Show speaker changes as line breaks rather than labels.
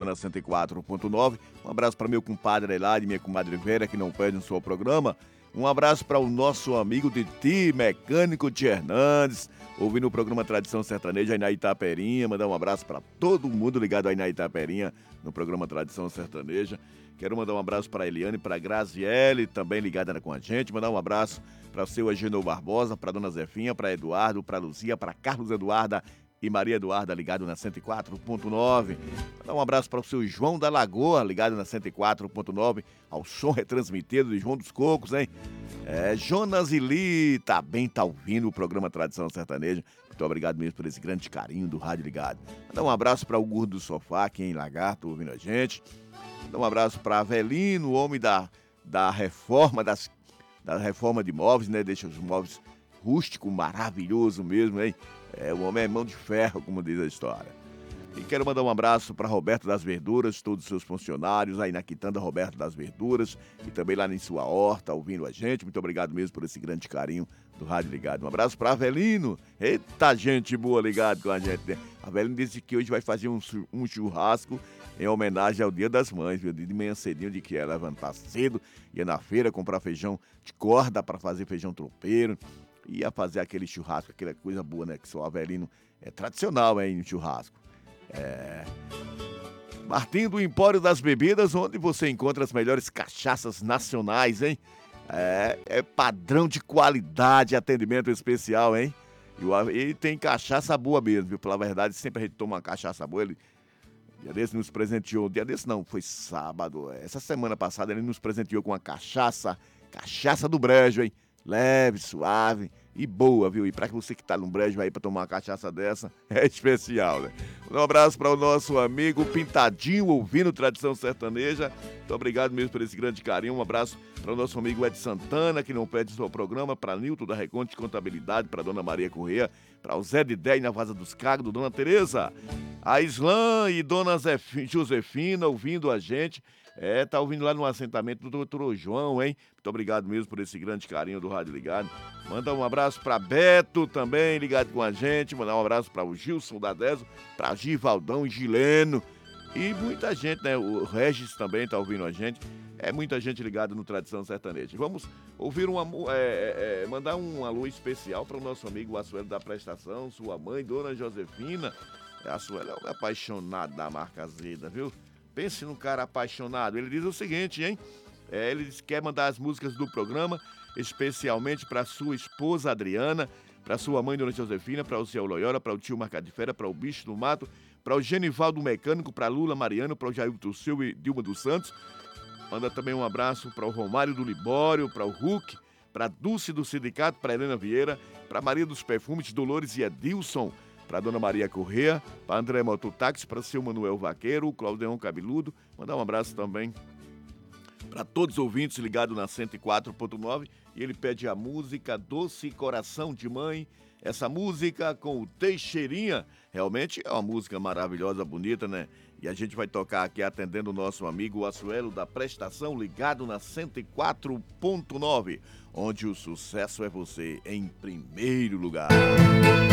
na 104.9. Um abraço para meu compadre Elade, minha comadre Vera, que não perde o seu programa. Um abraço para o nosso amigo Titi, mecânico de Hernandes, ouvindo o programa Tradição Sertaneja aí na Itaperinha. Mandar um abraço para todo mundo ligado aí na Itaperinha, no programa Tradição Sertaneja. Quero mandar um abraço para a Eliane, para a Graziele, também ligada com a gente. Mandar um abraço para o seu Agenor Barbosa, para a dona Zefinha, para Eduardo, para Luzia, para Carlos Eduarda e Maria Eduarda, ligado na 104.9. Mandar um abraço para o seu João da Lagoa, ligado na 104.9, ao som retransmitido de João dos Cocos, hein? Jonas Ili, tá ouvindo o programa Tradição Sertaneja. Muito obrigado mesmo por esse grande carinho do Rádio Ligado. Mandar um abraço para o Gordo do Sofá, aqui em Lagarto, ouvindo a gente. Mandar um abraço para Avelino, o homem da reforma, da reforma de móveis, né? Deixa os móveis rústicos, maravilhoso mesmo, hein? O homem é mão de ferro, como diz a história. E quero mandar um abraço para Roberto das Verduras, todos os seus funcionários, aí na Quitanda Roberto das Verduras, e também lá em sua horta, ouvindo a gente. Muito obrigado mesmo por esse grande carinho do Rádio Ligado. Um abraço para Avelino. Eita, gente boa ligado com a gente, né? Avelino disse que hoje vai fazer um churrasco em homenagem ao Dia das Mães, viu? De manhã cedinho, de que ia levantar cedo, ia na feira comprar feijão de corda para fazer feijão tropeiro, ia fazer aquele churrasco, aquela coisa boa, né? Que só o Avelino é tradicional, hein, no churrasco. Martim do Empório das Bebidas, onde você encontra as melhores cachaças nacionais, hein? É padrão de qualidade, atendimento especial, hein? E tem cachaça boa mesmo, viu? Pela verdade, sempre a gente toma uma cachaça boa. Dia desse nos presenteou, dia desse não, foi sábado. Essa semana passada ele nos presenteou com uma cachaça do brejo, hein? Leve, suave e boa, viu? E pra você que tá num brejo aí pra tomar uma cachaça dessa, é especial, né? Um abraço para o nosso amigo Pintadinho, ouvindo Tradição Sertaneja. Muito obrigado mesmo por esse grande carinho. Um abraço para o nosso amigo Ed Santana, que não perde o seu programa, para Nilton da Reconte de Contabilidade, para Dona Maria Corrêa, para o Zé de Dé na Vaza dos Cagos, Dona Tereza, a Islã e Dona Josefina ouvindo a gente. Tá ouvindo lá no assentamento do Doutor João, hein? Muito obrigado mesmo por esse grande carinho do Rádio Ligado. Manda um abraço para Beto também, ligado com a gente. Mandar um abraço para o Gilson da Deso, para Givaldão e Gileno. E muita gente, né? O Regis também tá ouvindo a gente. Muita gente ligada no Tradição Sertaneja. Vamos ouvir mandar um alô especial para o nosso amigo Assuelo da Prestação, sua mãe, Dona Josefina. A Assuelo é um apaixonado da marca Zeda, viu? Pense num cara apaixonado. Ele diz o seguinte, hein? Ele diz que quer mandar as músicas do programa, especialmente para sua esposa Adriana, para sua mãe Dona Josefina, para o seu Loyola, para o tio Marca de Fera, para o Bicho do Mato, para o Genivaldo Mecânico, para Lula Mariano, para o Jailton Silva e Dilma dos Santos. Manda também um abraço para o Romário do Libório, para o Hulk, para a Dulce do Sindicato, para Helena Vieira, para Maria dos Perfumes, Dolores e Edilson, para Dona Maria Corrêa, para André Mototáxi, para o seu Manuel Vaqueiro, o Claudeão Cabeludo. Mandar um abraço também para todos os ouvintes ligados na 104.9. E ele pede a música Doce Coração de Mãe. Essa música com o Teixeirinha, realmente é uma música maravilhosa, bonita, né? E a gente vai tocar aqui atendendo o nosso amigo Assuelo da Prestação, ligado na 104.9, onde o sucesso é você em primeiro lugar.